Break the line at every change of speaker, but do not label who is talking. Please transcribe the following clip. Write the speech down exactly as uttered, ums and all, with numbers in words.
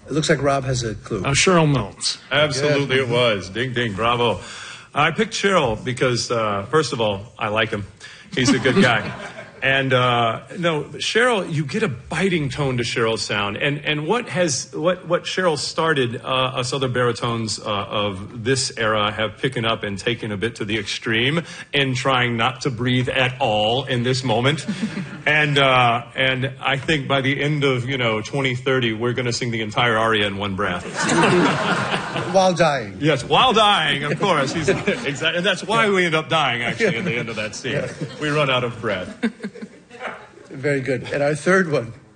It looks like Rob has a clue.
Uh, Cheryl Milnes.
Absolutely, it was. Ding, ding, bravo. I picked Cheryl because, uh, first of all, I like him. He's a good guy. And uh, no, Cheryl, you get a biting tone to Cheryl's sound, and and what has what what Cheryl started, uh, us other baritones uh, of this era have picking up and taken a bit to the extreme, and trying not to breathe at all in this moment, and uh, and I think by the end of you know twenty thirty, we're going to sing the entire aria in one breath.
While dying.
Yes, while dying, of course. He's, exactly, and that's why we end up dying, actually, at the end of that scene. We run out of breath.
Very good. And our third one.